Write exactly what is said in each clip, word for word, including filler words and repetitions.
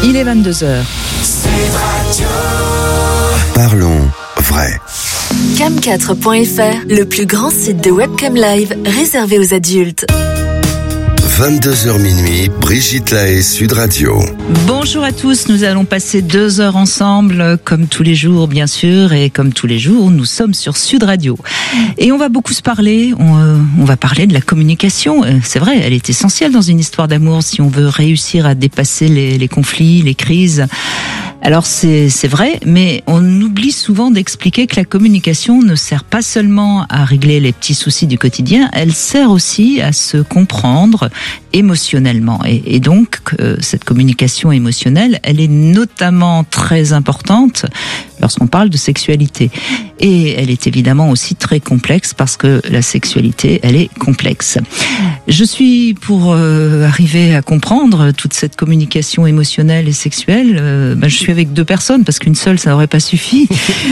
Il est vingt-deux heures. Parlons vrai. cam quatre point f r, le plus grand site de webcam live réservé aux adultes. vingt-deux heures minuit, Brigitte Lahaie, Sud Radio. Bonjour à tous, nous allons passer deux heures ensemble, comme tous les jours bien sûr, et comme tous les jours, nous sommes sur Sud Radio. Et on va beaucoup se parler, on, euh, on va parler de la communication. C'est vrai, elle est essentielle dans une histoire d'amour si on veut réussir à dépasser les, les conflits, les crises. Alors c'est, c'est vrai, mais on oublie souvent d'expliquer que la communication ne sert pas seulement à régler les petits soucis du quotidien, elle sert aussi à se comprendre émotionnellement. Et, et donc, euh, cette communication émotionnelle, elle est notamment très importante lorsqu'on parle de sexualité. Et elle est évidemment aussi très complexe parce que la sexualité, elle est complexe. Je suis, pour euh, arriver à comprendre toute cette communication émotionnelle et sexuelle, euh, ben, je suis avec deux personnes parce qu'une seule, ça n'aurait pas suffi.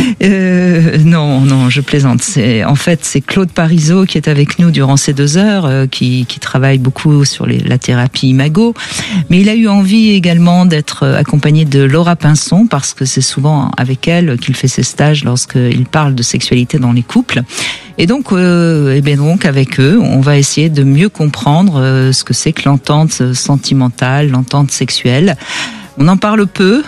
Euh, non, non, je plaisante. C'est, en fait, c'est Claude Parizeau qui est avec nous durant ces deux heures, euh, qui, qui travaille beaucoup sur les, la thérapie imago. Mais il a eu envie également d'être accompagné de Laura Pinson parce que c'est souvent avec elle qu'il fait ses stages lorsqu'il parle de sexualité dans les couples. Et donc, euh, et bien donc, avec eux, on va essayer de mieux comprendre euh, ce que c'est que l'entente sentimentale, l'entente sexuelle. On en parle peu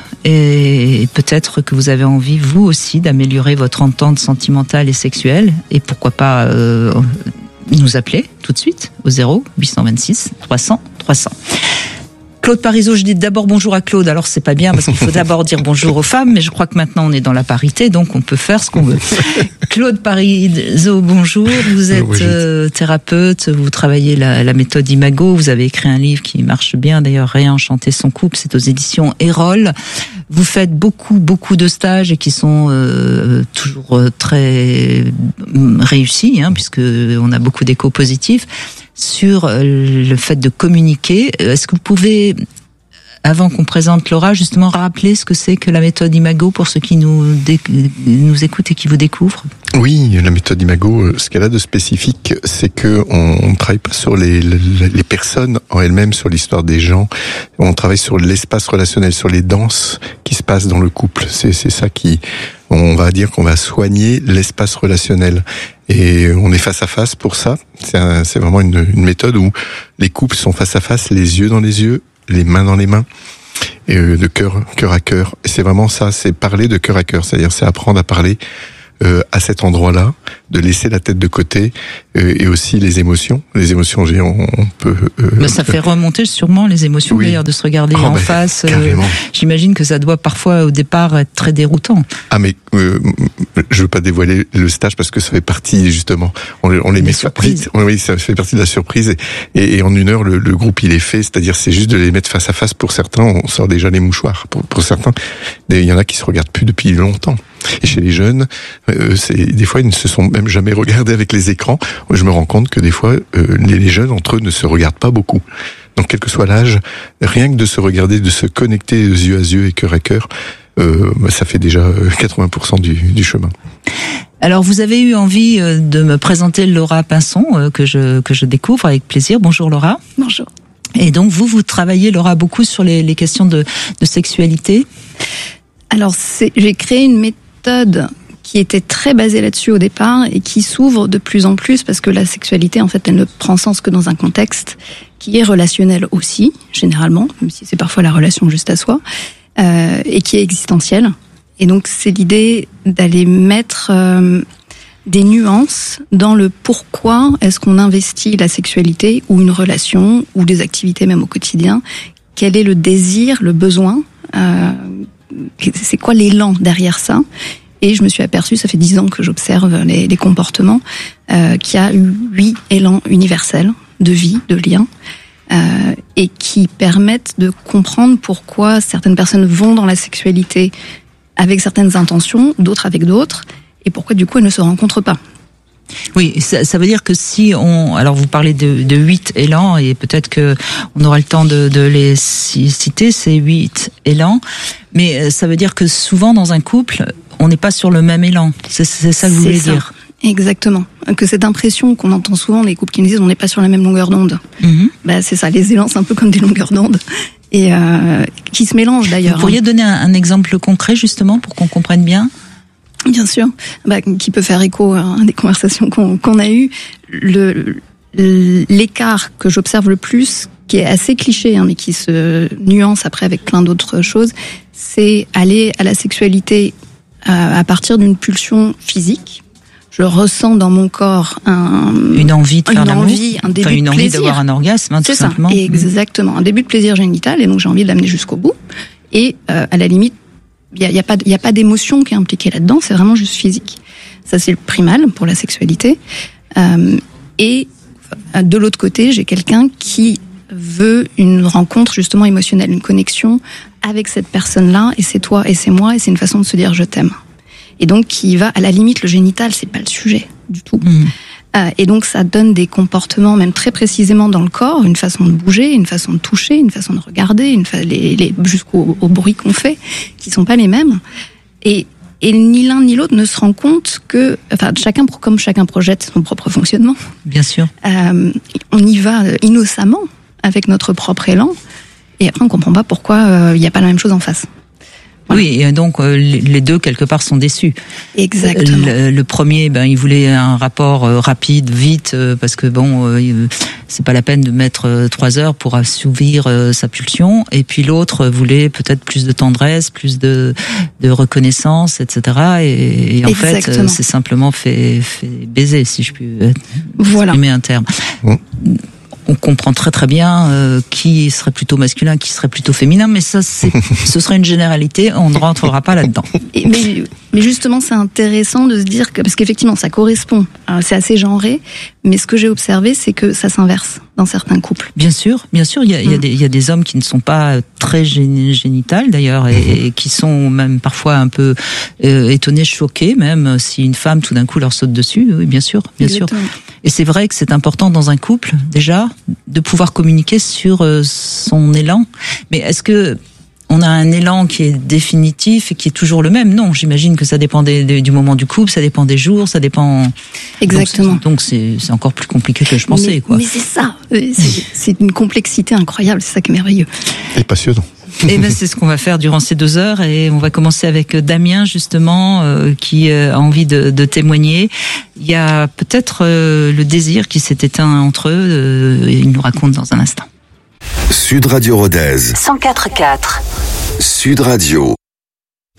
et peut-être que vous avez envie, vous aussi, d'améliorer votre entente sentimentale et sexuelle. Et pourquoi pas euh, nous appeler tout de suite au zéro huit cent vingt-six trois cents trois cents. Claude Parizeau, je dis d'abord bonjour à Claude. Alors c'est pas bien parce qu'il faut d'abord dire bonjour aux femmes, mais je crois que maintenant on est dans la parité, donc on peut faire ce qu'on veut. Claude Parizeau, bonjour. Vous êtes euh, thérapeute, vous travaillez la, la méthode imago, vous avez écrit un livre qui marche bien, d'ailleurs Réenchanter son couple, c'est aux éditions Erol. Vous faites beaucoup, beaucoup de stages et qui sont euh, toujours très réussis, hein, puisque on a beaucoup d'échos positifs sur le fait de communiquer. Est-ce que vous pouvez, avant qu'on présente Laura, justement rappeler ce que c'est que la méthode imago pour ceux qui nous, dé- nous écoutent et qui vous découvrent ? Oui, la méthode imago, ce qu'elle a de spécifique, c'est que on ne travaille pas sur les, les, les personnes en elles-mêmes, sur l'histoire des gens. On travaille sur l'espace relationnel, sur les danses qui se passent dans le couple. C'est, c'est ça qui, on va dire qu'on va soigner l'espace relationnel. Et on est face à face pour ça. C'est, un, c'est vraiment une, une méthode où les couples sont face à face, les yeux dans les yeux, les mains dans les mains, et de cœur, cœur à cœur. Et c'est vraiment ça, c'est parler de cœur à cœur. C'est-à-dire, c'est apprendre à parler euh, à cet endroit-là, de laisser la tête de côté, euh, et aussi les émotions. Les émotions, on, on peut... Euh, Mais ça fait remonter sûrement les émotions, oui. D'ailleurs, de se regarder oh, en ben, face. Euh, j'imagine que ça doit parfois, au départ, être très déroutant. Ah, mais euh, je veux pas dévoiler le stage parce que ça fait partie, justement. On, on les met surprise. Oui, ça fait partie de la surprise. Et, et en une heure, le, le groupe, il est fait. C'est-à-dire, c'est juste de les mettre face à face. Pour certains, on sort déjà les mouchoirs. Pour, pour certains, il y en a qui se regardent plus depuis longtemps. Et chez les jeunes, euh, c'est, des fois, ils ne se sont même jamais regardés avec les écrans. Je me rends compte que des fois, euh, les, les jeunes, entre eux, ne se regardent pas beaucoup. Donc, quel que soit l'âge, rien que de se regarder, de se connecter yeux à yeux et cœur à cœur, euh, bah, ça fait déjà quatre-vingts pour cent du, du chemin. Alors, vous avez eu envie de me présenter Laura Pinson, que je, que je découvre avec plaisir. Bonjour Laura. Bonjour. Et donc, vous, vous travaillez, Laura, beaucoup sur les, les questions de, de sexualité. Alors, c'est, j'ai créé une méthode qui était très basée là-dessus au départ et qui s'ouvre de plus en plus parce que la sexualité, en fait, elle ne prend sens que dans un contexte qui est relationnel aussi, généralement, même si c'est parfois la relation juste à soi, euh, et qui est existentielle. Et donc, c'est l'idée d'aller mettre euh, des nuances dans le pourquoi est-ce qu'on investit la sexualité ou une relation ou des activités même au quotidien. Quel est le désir, le besoin, euh, c'est quoi l'élan derrière ça? Et je me suis aperçue, ça fait dix ans que j'observe les, les comportements, euh, qu'il y a eu huit élans universels de vie, de lien, euh, et qui permettent de comprendre pourquoi certaines personnes vont dans la sexualité avec certaines intentions, d'autres avec d'autres, et pourquoi du coup elles ne se rencontrent pas. Oui, ça, ça veut dire que si on... Alors vous parlez de, de huit élans, et peut-être que on aura le temps de, de les citer, ces huit élans, mais ça veut dire que souvent dans un couple, on n'est pas sur le même élan. C'est, c'est ça que vous voulez dire? Exactement. Que cette impression qu'on entend souvent, les couples qui nous disent on n'est pas sur la même longueur d'onde. Mm-hmm. Bah, c'est ça, les élans, c'est un peu comme des longueurs d'onde. et euh, qui se mélangent d'ailleurs. Vous pourriez donner un, un exemple concret justement pour qu'on comprenne bien? Bien sûr, bah, qui peut faire écho à des conversations qu'on, qu'on a eues. Le, l'écart que j'observe le plus, qui est assez cliché, hein, mais qui se nuance après avec plein d'autres choses, c'est aller à la sexualité à, à partir d'une pulsion physique. Je ressens dans mon corps un, une envie de faire une l'amour, envie, un début enfin, une de envie plaisir. d'avoir un orgasme, hein, tout c'est simplement. Ça, exactement, un début de plaisir génital, et donc j'ai envie de l'amener jusqu'au bout. Et euh, à la limite, il y a, y a pas, il y a pas d'émotion qui est impliquée là-dedans, c'est vraiment juste physique. Ça, c'est le primal pour la sexualité. Euh, et de l'autre côté, j'ai quelqu'un qui veut une rencontre justement émotionnelle, une connexion avec cette personne-là, et c'est toi et c'est moi, et c'est une façon de se dire je t'aime. Et donc qui va, à la limite, le génital, c'est pas le sujet du tout. Mmh. Euh, et donc ça donne des comportements, même très précisément dans le corps, une façon de bouger, une façon de toucher, une façon de regarder, une fa- les, les, jusqu'au au bruit qu'on fait, qui sont pas les mêmes. Et, et ni l'un ni l'autre ne se rend compte que, enfin, chacun, comme chacun projette son propre fonctionnement. Bien sûr. Euh, on y va innocemment, avec notre propre élan, et après on comprend pas pourquoi il n'y a pas la même chose en face. Voilà. Oui, et donc euh, les deux quelque part sont déçus. Exactement. Le, le premier, ben il voulait un rapport euh, rapide, vite, euh, parce que bon, euh, c'est pas la peine de mettre euh, trois heures pour assouvir euh, sa pulsion. Et puis l'autre voulait peut-être plus de tendresse, plus de de reconnaissance, et cetera. Et, et en Exactement. fait, euh, c'est simplement fait fait baiser, si je puis voilà. exprimer un terme. Bon. On comprend très très bien euh, qui serait plutôt masculin, qui serait plutôt féminin, mais ça, c'est, ce serait une généralité, on ne rentrera pas là-dedans. Et mais, mais justement, c'est intéressant de se dire que, parce qu'effectivement, ça correspond, alors, c'est assez genré, mais ce que j'ai observé, c'est que ça s'inverse dans certains couples. Bien sûr, bien sûr, il y a, mmh. il y a, des, il y a des hommes qui ne sont pas très géni- génitales d'ailleurs, et, et qui sont même parfois un peu euh, étonnés, choqués, même si une femme tout d'un coup leur saute dessus. Oui, bien sûr, bien Exactement. sûr. Et c'est vrai que c'est important dans un couple, déjà, de pouvoir communiquer sur euh, son élan. Mais est-ce que on a un élan qui est définitif et qui est toujours le même? Non, j'imagine que ça dépend des, des, du moment du couple, ça dépend des jours, ça dépend... Exactement. Donc, donc c'est, c'est encore plus compliqué que je pensais, mais, quoi. Mais c'est ça, c'est, c'est une complexité incroyable, c'est ça qui est merveilleux. Et passionnant. Et ben c'est ce qu'on va faire durant ces deux heures, et on va commencer avec Damien justement euh, qui euh, a envie de, de témoigner. Il y a peut-être euh, le désir qui s'est éteint entre eux, euh, et il nous raconte dans un instant. Sud Radio Rodez cent quatre virgule quatre Sud Radio.